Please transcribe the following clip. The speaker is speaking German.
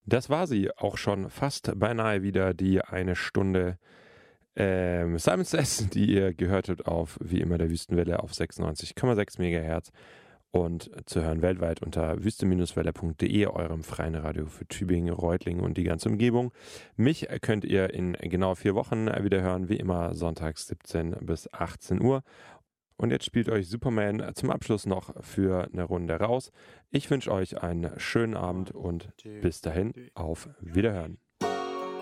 Das war sie auch schon fast beinahe wieder die eine Stunde Simon Says, die ihr gehört habt auf, wie immer, der Wüstenwelle auf 96,6 MHz und zu hören weltweit unter wüste-welle.de, eurem freien Radio für Tübingen, Reutlingen und die ganze Umgebung. Mich könnt ihr in genau 4 Wochen wieder hören, wie immer sonntags 17 bis 18 Uhr. Und jetzt spielt euch Superman zum Abschluss noch für eine Runde raus. Ich wünsche euch einen schönen Abend und bis dahin auf Wiederhören.